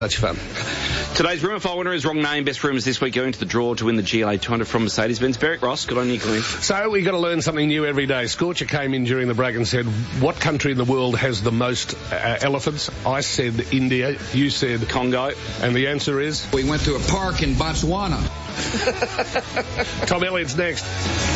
Much fun. Today's Rumour File winner is Wrong Name. Best rumours this week going to the draw to win the GLA 200 from Mercedes-Benz. Beric Ross, good on you, Glenn. So we've got to learn something new every day. Scorcher came in during the break and said, what country in the world has the most elephants? I said India. You said Congo. And the answer is? We went to a park in Botswana. Tom Elliott's next.